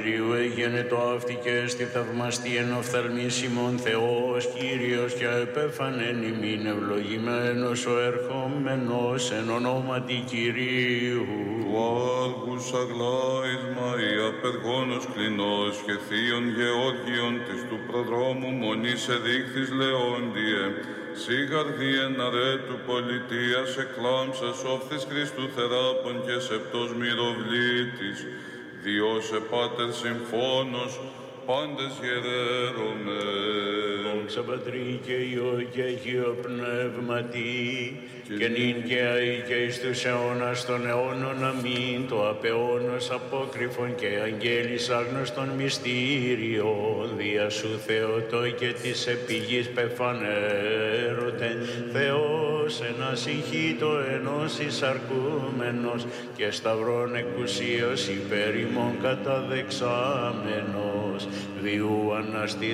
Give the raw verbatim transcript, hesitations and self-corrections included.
Κυρίου έγενε το αυτή και στη θαυμαστή εν οφθαλμίσιμον Θεός Κύριος και επέφανεν ημίν ευλογημένος ο ερχόμενος εν ονόματι Κυρίου. Του άρχους αγλάισμα η απεργόνος κλινός και θείων Γεώργιον της του προδρόμου μονής εδείχθης Λεόντιε. Σύ καρδίεν αρέτου πολιτείας εκλάμψες όφθης Χριστού θεράπων και σεπτός μυροβλήτης. Διώσε Πάτερ συμφώνος, πάντες γεραίρομε. Δόξα Πατρί και Υιό και Αγίο Πνεύματι, και νυν και αεί και εις τους αιώνας των αιώνων. Αμήν. Το απαιώνος απόκρυφον και αγγέλης άγνωστον μυστήριο, δια σου Θεοτό και της επιγής πεφανέρωτε, Θεός ένας ηχήτω ενός εισαρκούμενος και σταυρών εκουσίως υπέρ ημών καταδεξάμενος, διού αναστή